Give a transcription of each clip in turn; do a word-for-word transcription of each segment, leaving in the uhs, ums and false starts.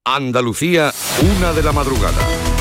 Andalucía, una de la madrugada.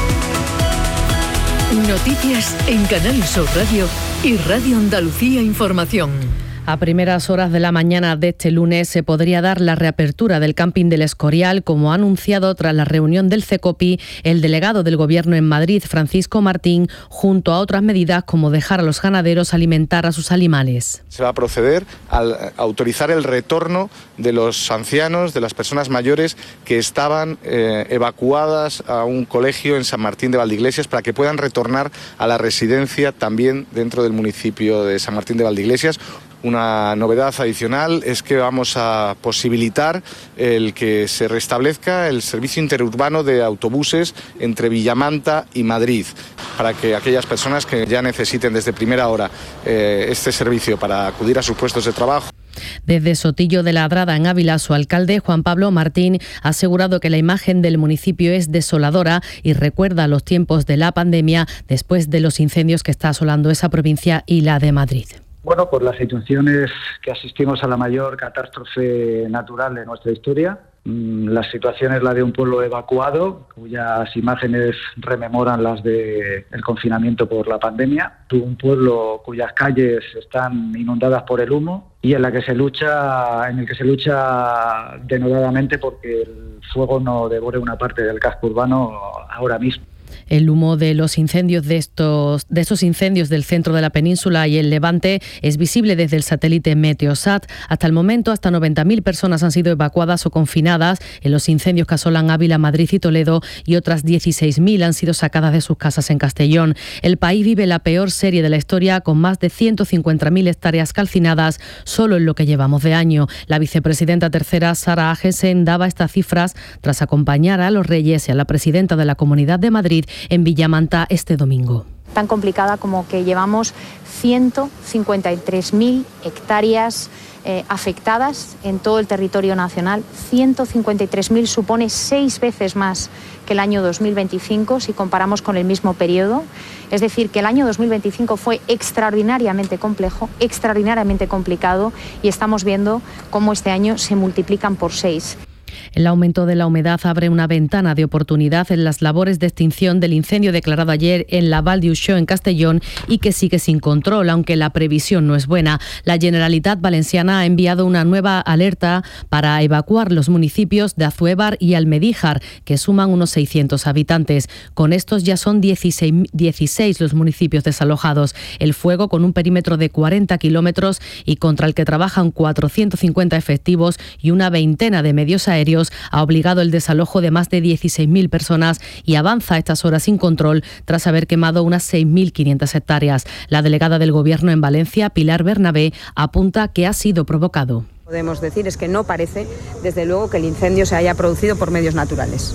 Noticias en Canal Sur Radio y Radio Andalucía Información. A primeras horas de la mañana de este lunes se podría dar la reapertura del camping del Escorial, como ha anunciado tras la reunión del CECOPI el delegado del Gobierno en Madrid, Francisco Martín, junto a otras medidas como dejar a los ganaderos alimentar a sus animales. Se va a proceder a autorizar el retorno de los ancianos, de las personas mayores que estaban eh, evacuadas a un colegio en San Martín de Valdeiglesias para que puedan retornar a la residencia también dentro del municipio de San Martín de Valdeiglesias. Una novedad adicional es que vamos a posibilitar el que se restablezca el servicio interurbano de autobuses entre Villamanta y Madrid, para que aquellas personas que ya necesiten desde primera hora eh, este servicio para acudir a sus puestos de trabajo. Desde Sotillo de Ladrada, en Ávila, su alcalde, Juan Pablo Martín, ha asegurado que la imagen del municipio es desoladora y recuerda los tiempos de la pandemia después de los incendios que está asolando esa provincia y la de Madrid. Bueno, por las situaciones que asistimos a la mayor catástrofe natural de nuestra historia. La situación es la de un pueblo evacuado, cuyas imágenes rememoran las del confinamiento por la pandemia. Un pueblo cuyas calles están inundadas por el humo y en la que se lucha, en el que se lucha denodadamente porque el fuego no devore una parte del casco urbano ahora mismo. El humo de los incendios de estos de estos incendios del centro de la península y el Levante es visible desde el satélite Meteosat. Hasta el momento, hasta noventa mil personas han sido evacuadas o confinadas en los incendios que asolan Ávila, Madrid y Toledo, y otras dieciséis mil han sido sacadas de sus casas en Castellón. El país vive la peor serie de la historia, con más de ciento cincuenta mil hectáreas calcinadas solo en lo que llevamos de año. La vicepresidenta tercera, Sara Agesen, daba estas cifras tras acompañar a los Reyes y a la presidenta de la Comunidad de Madrid en Villamanta este domingo. Tan complicada como que llevamos ciento cincuenta y tres mil hectáreas eh, afectadas en todo el territorio nacional. ciento cincuenta y tres mil supone seis veces más que el año dos mil veinticinco si comparamos con el mismo periodo. Es decir, que el año dos mil veinticinco fue extraordinariamente complejo, extraordinariamente complicado, y estamos viendo cómo este año se multiplican por seis. El aumento de la humedad abre una ventana de oportunidad en las labores de extinción del incendio declarado ayer en la Val d'Uixó, en Castellón, y que sigue sin control, aunque la previsión no es buena. La Generalitat Valenciana ha enviado una nueva alerta para evacuar los municipios de Azuévar y Almedíjar, que suman unos seiscientos habitantes. Con estos ya son dieciséis, dieciséis los municipios desalojados. El fuego, con un perímetro de cuarenta kilómetros y contra el que trabajan cuatrocientos cincuenta efectivos y una veintena de medios aéreos, ha obligado el desalojo de más de dieciséis mil personas y avanza a estas horas sin control tras haber quemado unas seis mil quinientas hectáreas. La delegada del Gobierno en Valencia, Pilar Bernabé, apunta que ha sido provocado. Podemos decir es que no parece, desde luego, que el incendio se haya producido por medios naturales.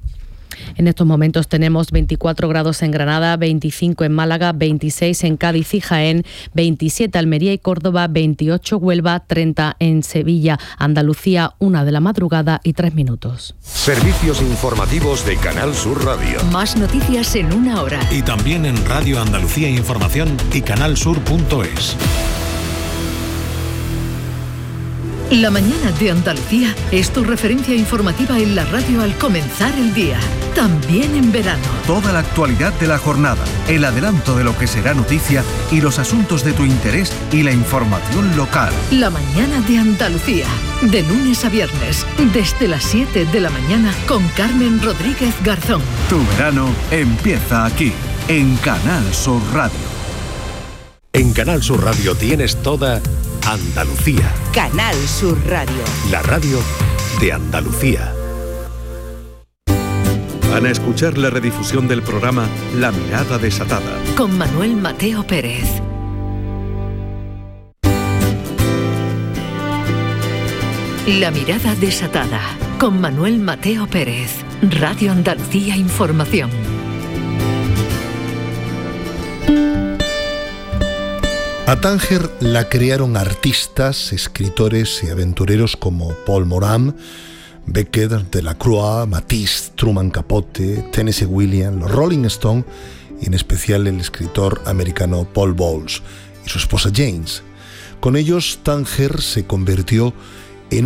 En estos momentos tenemos veinticuatro grados en Granada, veinticinco en Málaga, veintiséis en Cádiz y Jaén, veintisiete Almería y Córdoba, veintiocho Huelva, treinta en Sevilla, Andalucía, una de la madrugada y tres minutos. Servicios informativos de Canal Sur Radio. Más noticias en una hora. Y también en Radio Andalucía Información y canalsur punto es. La mañana de Andalucía es tu referencia informativa en la radio al comenzar el día, también en verano. Toda la actualidad de la jornada, el adelanto de lo que será noticia y los asuntos de tu interés y la información local. La mañana de Andalucía, de lunes a viernes, desde las siete de la mañana, con Carmen Rodríguez Garzón. Tu verano empieza aquí, en Canal Sur Radio. En Canal Sur Radio tienes toda Andalucía. Canal Sur Radio. La radio de Andalucía. Van a escuchar la redifusión del programa La Mirada Desatada. Con Manuel Mateo Pérez. La Mirada Desatada. Con Manuel Mateo Pérez. Radio Andalucía Información. A Tánger la crearon artistas, escritores y aventureros como Paul Morand, Beckett, Delacroix, Matisse, Truman Capote, Tennessee Williams, los Rolling Stones y en especial el escritor americano Paul Bowles y su esposa James. Con ellos, Tánger se convirtió